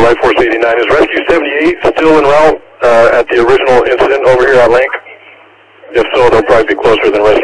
Life Force 89. Is Rescue 78 still en route at the original incident over here at Link? If so, they'll probably be closer than Rescue